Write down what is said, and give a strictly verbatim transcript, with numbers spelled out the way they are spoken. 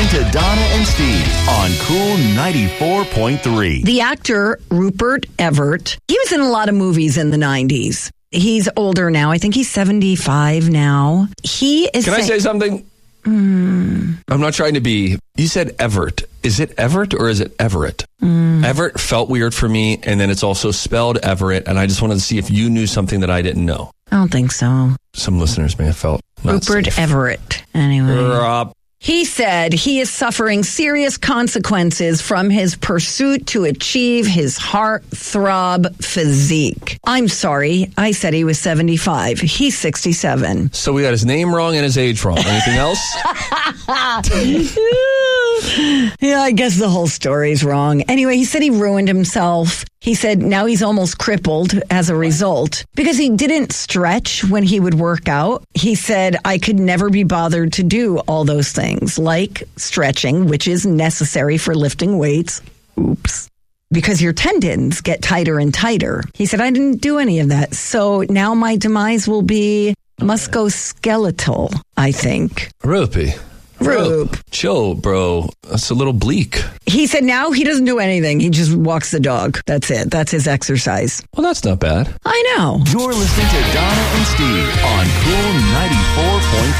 listening to Donna and Steve on Cool ninety-four point three. The actor Rupert Everett, he was in a lot of movies in the nineties. He's older now. I think he's seventy-five now. He is. Can I say something? Mm. I'm not trying to be. You said Everett. Is it Everett or is it Everett? Mm. Everett felt weird for me, and then it's also spelled Everett, and I just wanted to see if you knew something that I didn't know. I don't think so. Some listeners may have felt not Rupert safe. Everett. Anyway. Rob. He said he is suffering serious consequences from his pursuit to achieve his heartthrob physique. I'm sorry. I said he was seventy-five. He's sixty-seven. So we got his name wrong and his age wrong. Anything else? Yeah, I guess the whole story's wrong. Anyway, he said he ruined himself. He said now he's almost crippled as a result because he didn't stretch when he would work out. He said, I could never be bothered to do all those things like stretching, which is necessary for lifting weights. Oops. Because your tendons get tighter and tighter. He said, I didn't do any of that. So now my demise will be musculoskeletal, I think. Rupee. Rupe. Chill, bro. That's a little bleak. He said now he doesn't do anything. He just walks the dog. That's it. That's his exercise. Well, that's not bad. I know. You're listening to Donna and Steve on Cool ninety-four point three.